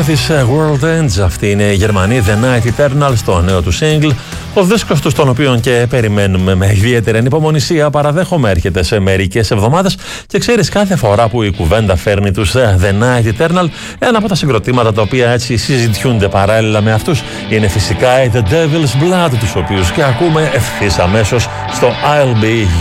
This World Ends. Αυτή είναι η Γερμανή The Night Eternal στο νέο του single. Ο δίσκος του, τον οποίο και περιμένουμε με ιδιαίτερη ανυπομονησία, παραδέχομαι έρχεται σε μερικές εβδομάδες. Και ξέρεις, κάθε φορά που η κουβέντα φέρνει τους The Night Eternal, ένα από τα συγκροτήματα τα οποία έτσι συζητιούνται παράλληλα με αυτούς είναι φυσικά οι The Devil's Blood, τους οποίους και ακούμε ευθύς αμέσως στο I'll Be